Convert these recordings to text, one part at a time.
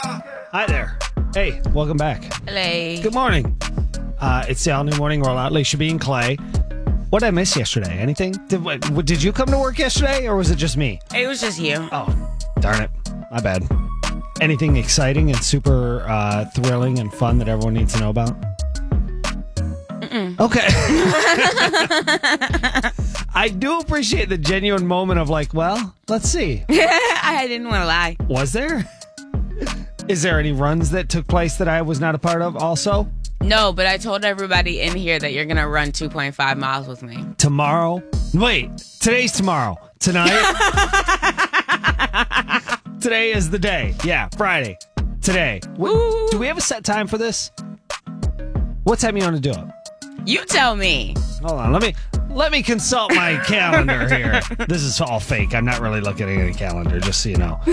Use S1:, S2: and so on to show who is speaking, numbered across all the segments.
S1: Hi there. Hey, welcome back.
S2: Hello.
S1: Good morning. It's the all-new morning rollout. Alicia B and Clay. What did I miss yesterday? Anything? Did you come to work yesterday, or was it just me?
S2: It was just you.
S1: Oh, darn it. My bad. Anything exciting and super thrilling and fun that everyone needs to know about? Okay. I do appreciate the genuine moment of like, well, let's see.
S2: I didn't want to lie.
S1: Was there? Is there any runs that took place that I was not a part of also?
S2: No, but I told everybody in here that you're going to run 2.5 miles with me.
S1: Tomorrow? Wait, today's tomorrow. Tonight? Today is the day. Yeah, Friday. Today. Do we have a set time for this? What time you want to do it?
S2: You tell me.
S1: Hold on, let me consult my calendar here. This is all fake. I'm not really looking at any calendar, just so you know.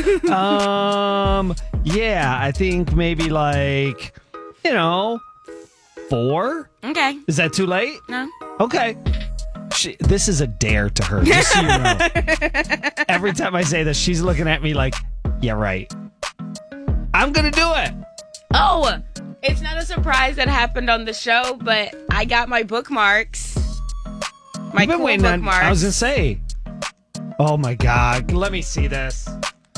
S1: Yeah, I think maybe like, 4?
S2: Okay.
S1: Is that too late?
S2: No.
S1: Okay. This is a dare to her, just so you know. Every time I say this, she's looking at me like, yeah, right. I'm going to do it.
S2: Oh, it's not a surprise that happened on the show, but I got my bookmarks. My
S1: You've been
S2: cool
S1: waiting
S2: bookmarks.
S1: I was going to say. Oh, my God. Let me see this.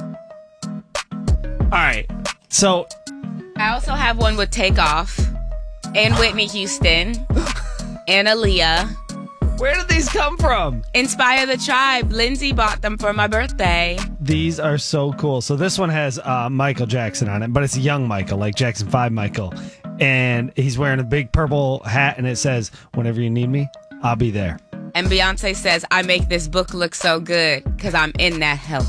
S1: All right. So.
S2: I also have one with Takeoff and Whitney Houston and Aaliyah.
S1: Where did these come from?
S2: Inspire the Tribe. Lindsay bought them for my birthday.
S1: These are so cool. So this one has Michael Jackson on it, but it's young Michael, like Jackson 5 Michael. And he's wearing a big purple hat, and it says, whenever you need me, I'll be there.
S2: And Beyonce says, I make this book look so good because I'm in that help.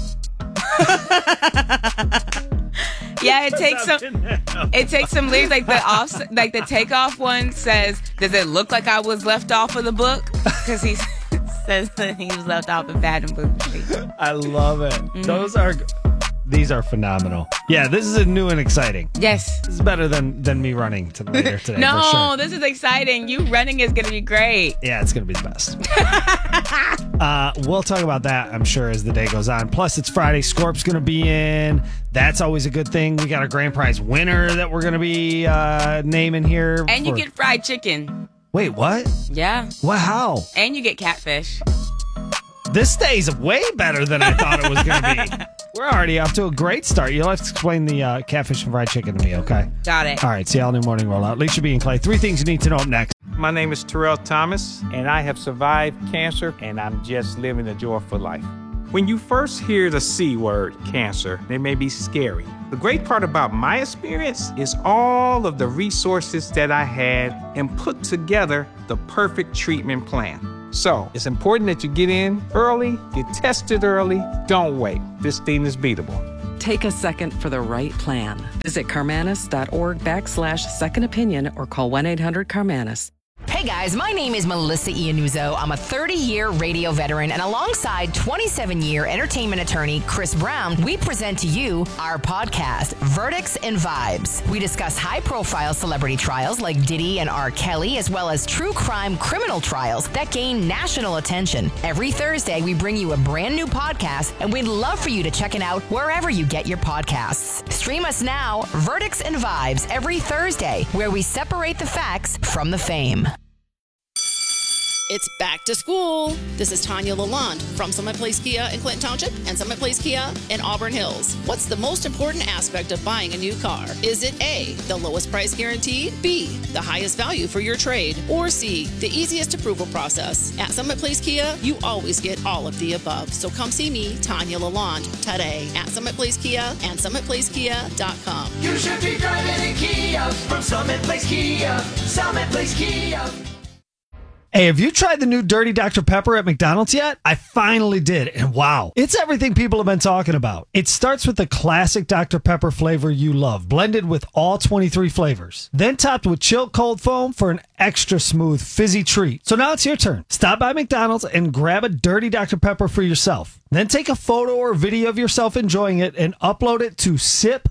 S2: Yeah, it takes some lyrics like the Takeoff one says, does it look like I was left off of the book? Because he says that he was left off of Bad and Bougie.
S1: I love it.
S2: Mm-hmm.
S1: These are phenomenal. Yeah, this is a new and exciting.
S2: Yes.
S1: This is better than me running later today.
S2: No,
S1: for sure.
S2: This is exciting. You running is going to be great.
S1: Yeah, it's going to be the best. We'll talk about that, I'm sure, as the day goes on. Plus, it's Friday. Scorp's going to be in. That's always a good thing. We got a grand prize winner that we're going to be naming here.
S2: And you get fried chicken.
S1: Wait, what?
S2: Yeah.
S1: What? How?
S2: And you get catfish.
S1: This day's way better than I thought it was going to be. We're already off to a great start. You'll have to explain the catfish and fried chicken to me, okay?
S2: Got it.
S1: All right, see y'all in the morning rollout. Alicia B and Clay. 3 things you need to know up next.
S3: My name is Terrell Thomas, and I have survived cancer, and I'm just living a joyful life. When you first hear the C word, cancer, it may be scary. The great part about my experience is all of the resources that I had and put together the perfect treatment plan. So, it's important that you get in early, get tested early, don't wait. This thing is beatable.
S4: Take a second for the right plan. Visit Carmanis.org/second opinion or call 1-800-CARMANIS.
S5: Hey guys, my name is Melissa Iannuzzo. I'm a 30-year radio veteran, and alongside 27-year entertainment attorney Chris Brown, we present to you our podcast, Verdicts and Vibes. We discuss high-profile celebrity trials like Diddy and R. Kelly, as well as true crime criminal trials that gain national attention. Every Thursday, we bring you a brand new podcast, and we'd love for you to check it out wherever you get your podcasts. Stream us now, Verdicts and Vibes, every Thursday, where we separate the facts from the fame.
S6: It's back to school. This is Tanya Lalonde from Summit Place Kia in Clinton Township and Summit Place Kia in Auburn Hills. What's the most important aspect of buying a new car? Is it A, the lowest price guaranteed, B, the highest value for your trade, or C, the easiest approval process? At Summit Place Kia, you always get all of the above. So come see me, Tanya Lalonde, today at Summit Place Kia and SummitPlaceKia.com.
S7: You should be driving a Kia from Summit Place Kia. Summit Place Kia.
S1: Hey, have you tried the new Dirty Dr. Pepper at McDonald's yet? I finally did, and wow, it's everything people have been talking about. It starts with the classic Dr. Pepper flavor you love, blended with all 23 flavors, then topped with chilled cold foam for an extra smooth, fizzy treat. So now it's your turn. Stop by McDonald's and grab a Dirty Dr. Pepper for yourself. Then take a photo or video of yourself enjoying it and upload it to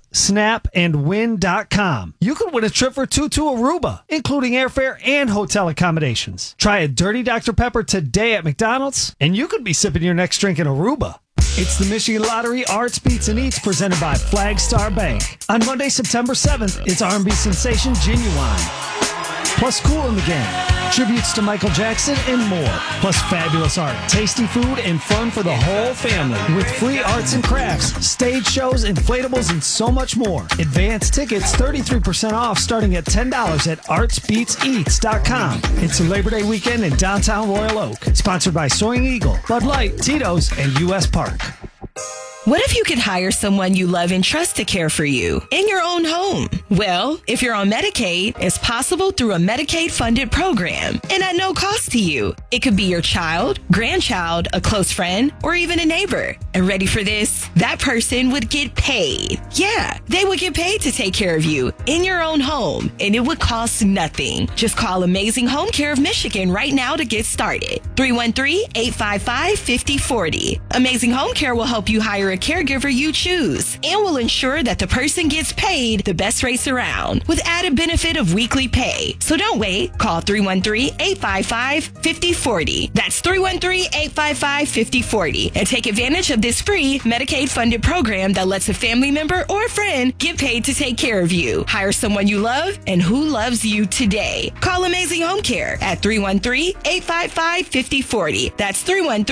S1: sipsnapandwin.com. You could win a trip for 2 to Aruba, including airfare and hotel accommodations. Try a Dirty Dr. Pepper today at McDonald's, and you could be sipping your next drink in Aruba. It's the Michigan Lottery Arts, Beats, and Eats presented by Flagstar Bank. On Monday, September 7th, it's R&B sensation Genuine. Plus Cool in the Game, tributes to Michael Jackson, and more. Plus fabulous art, tasty food, and fun for the whole family. With free arts and crafts, stage shows, inflatables, and so much more. Advance tickets 33% off starting at $10 at artsbeatseats.com. It's a Labor Day weekend in downtown Royal Oak. Sponsored by Soaring Eagle, Bud Light, Tito's, and U.S. Park.
S8: What if you could hire someone you love and trust to care for you in your own home? Well, if you're on Medicaid, it's possible through a Medicaid-funded program and at no cost to you. It could be your child, grandchild, a close friend, or even a neighbor. And ready for this? That person would get paid. Yeah, they would get paid to take care of you in your own home, and it would cost nothing. Just call Amazing Home Care of Michigan right now to get started. 313-855-5040. Amazing Home Care will help you hire a caregiver you choose and will ensure that the person gets paid the best rates around with added benefit of weekly pay. So don't wait. Call 313-855-5040. That's 313-855-5040 and take advantage of this free Medicaid-funded program that lets a family member or a friend get paid to take care of you. Hire someone you love and who loves you today. Call Amazing Home Care at 313-855-5040. That's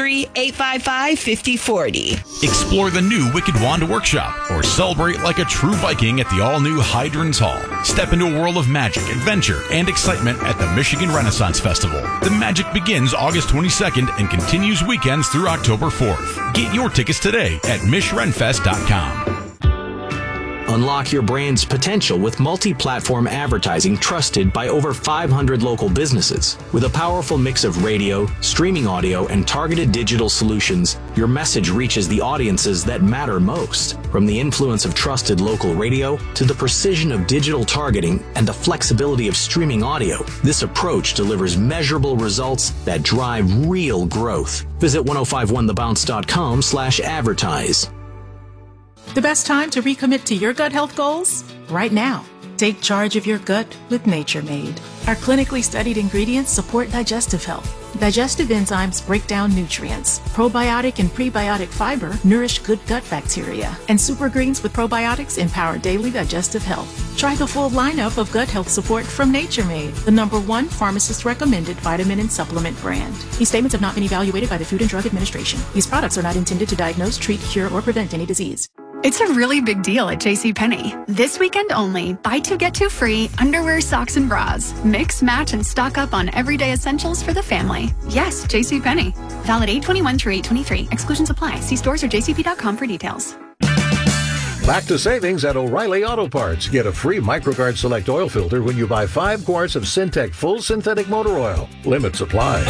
S8: 313-855-5040.
S9: Explore the new Wicked Wanda Workshop or celebrate like a true Viking at the all-new Hydrons Hall. Step into a world of magic, adventure, and excitement at the Michigan Renaissance Festival. The magic begins August 22nd and continues weekends through October 4th. Get your tickets today at MishRenFest.com.
S10: Unlock your brand's potential with multi-platform advertising trusted by over 500 local businesses. With a powerful mix of radio, streaming audio, and targeted digital solutions, your message reaches the audiences that matter most. From the influence of trusted local radio to the precision of digital targeting and the flexibility of streaming audio, this approach delivers measurable results that drive real growth. Visit 1051thebounce.com/advertise.
S11: The best time to recommit to your gut health goals? Right now. Take charge of your gut with Nature Made. Our clinically studied ingredients support digestive health. Digestive enzymes break down nutrients. Probiotic and prebiotic fiber nourish good gut bacteria. And super greens with probiotics empower daily digestive health. Try the full lineup of gut health support from Nature Made, the #1 pharmacist-recommended vitamin and supplement brand. These statements have not been evaluated by the Food and Drug Administration. These products are not intended to diagnose, treat, cure, or prevent any disease.
S12: It's a really big deal at JCPenney. This weekend only, buy 2 get 2 free underwear, socks, and bras. Mix, match, and stock up on everyday essentials for the family. Yes, JCPenney. Valid 8/21 through 8/23. Exclusions apply. See stores or jcp.com for details.
S13: Back to savings at O'Reilly Auto Parts. Get a free MicroGuard Select oil filter when you buy 5 quarts of Syntec Full Synthetic Motor Oil. Limits apply.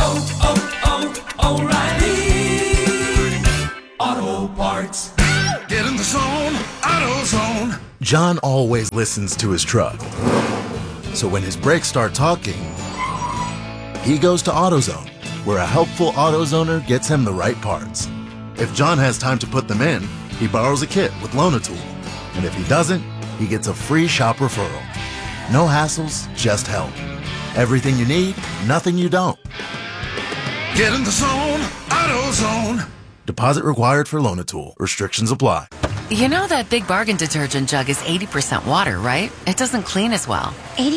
S7: O'Reilly Auto Parts.
S14: Get in the zone, AutoZone. John always listens to his truck. So when his brakes start talking, he goes to AutoZone, where a helpful AutoZoner gets him the right parts. If John has time to put them in, he borrows a kit with Loan-A-Tool. And if he doesn't, he gets a free shop referral. No hassles, just help. Everything you need, nothing you don't.
S7: Get in the zone, AutoZone.
S14: Deposit required for Loan-A-Tool. Restrictions apply.
S15: You know that Big Bargain detergent jug is 80% water, right? It doesn't clean as well.